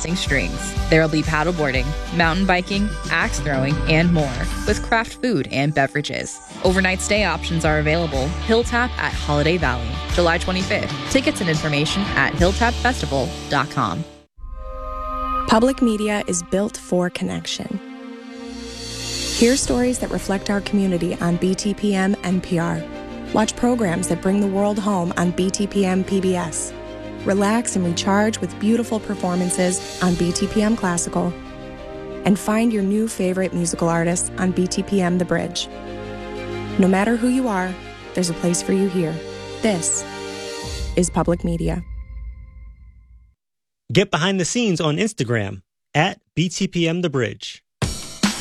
Crossing Strings. There will be paddleboarding, mountain biking, axe throwing, and more, with craft food and beverages. Overnight stay options are available. Hilltap at Holiday Valley, July 25th. Tickets and information at hilltapfestival.com. Public media is built for connection. Hear stories that reflect our community on BTPM NPR. Watch programs that bring the world home on BTPM PBS. Relax and recharge with beautiful performances on BTPM Classical. And find your new favorite musical artists on BTPM The Bridge. No matter who you are, there's a place for you here. This is public media. Get behind the scenes on Instagram at BTPM The Bridge.